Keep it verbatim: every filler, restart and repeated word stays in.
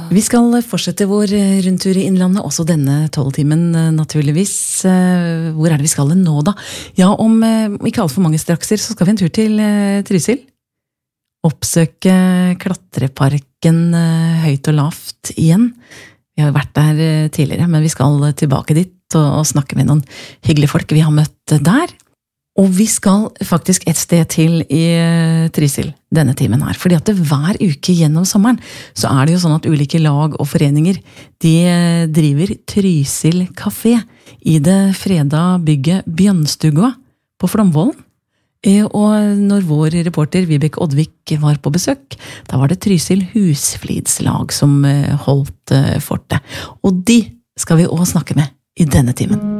Vi skal fortsette vår rundtur i innlandet, også denne tolvtimen naturligvis. Hvor er det vi skal nå da? Ja, om ikke alt for mange strakser, så skal vi en tur til Trysil. Oppsøke klatreparken høyt og lavt igjen. Vi har jo vært der tidligere, men vi skal tilbake dit og snakke med noen hyggelige folk vi har møtt der. Og vi skal faktisk et sted til i Trysil denne timen her, fordi at det hver uke gjennom sommeren så er det jo sånn at ulike lag og foreninger, de driver Trysil Café i det freda bygget Bjønstugga på Flomvollen. Og når vår reporter Vibeke Oddvik var på besøk, da var det Trysil Husflidslag som holdt fortet. Og de skal vi også snakke med i denne timen.